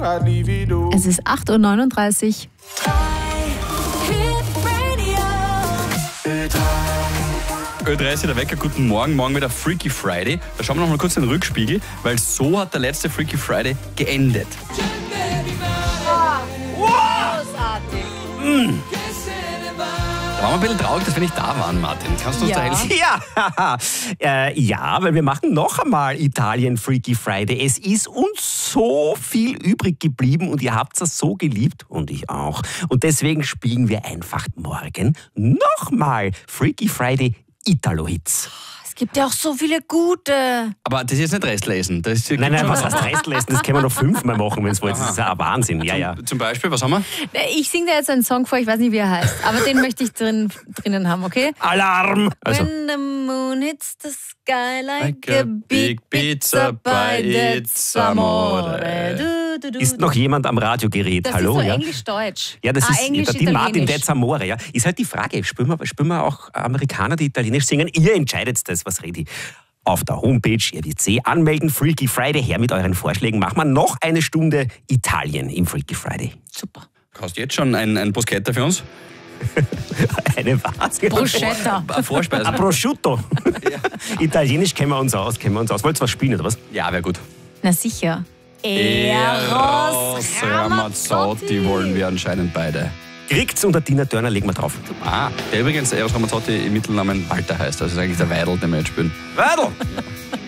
Es ist 8:39 Uhr. Ö3 ist der Wecker, guten Morgen. Morgen wieder Freaky Friday. Da schauen wir noch mal kurz in den Rückspiegel, weil so hat der letzte Freaky Friday geendet. Da waren wir ein bisschen traurig, dass wir nicht da waren, Martin. Kannst du uns da helfen? Ja, weil wir machen noch einmal Italien Freaky Friday. Es ist uns so viel übrig geblieben und ihr habt es so geliebt und ich auch. Und deswegen spielen wir einfach morgen nochmal Freaky Friday Italo-Hits. Es gibt ja auch so viele gute. Aber das ist jetzt nicht Restlesen. Das ist Nein, was heißt Restlesen? Das können wir noch 5-mal machen, wenn es wollt. Das ist ja ein Wahnsinn. Ja. Zum Beispiel, was haben wir? Ich singe dir jetzt einen Song vor, ich weiß nicht, wie er heißt, aber den möchte ich drinnen haben, okay? Alarm! Also. When the moon hits the sky like a big pizza by its amore. Ist noch jemand am Radiogerät? Das Hallo? ist so Ja? Englisch-Deutsch. Ja, das ist Englisch, die Martin Italienisch. Dez Amore. Ja. Ist halt die Frage, spüren wir auch Amerikaner, die Italienisch singen? Ihr entscheidet das, was rede ich. Auf der Homepage, ihr wisst anmelden, Freaky Friday, her mit euren Vorschlägen. Machen wir noch eine Stunde Italien im Freaky Friday. Super. Hast du jetzt schon ein Bruschetta für uns? Eine was? Bruschetta. Eine Vorspeise. Ein Prosciutto. Italienisch kennen wir uns aus. Wollt ihr was spielen, oder was? Ja, wäre gut. Na sicher. Eros Ramazzotti wollen wir anscheinend beide. Kriegt's und der Tina Turner legen wir drauf. Der übrigens Eros Ramazzotti im Mittelnamen Walter heißt. Das ist eigentlich der Weidel, den wir jetzt spielen. Weidel!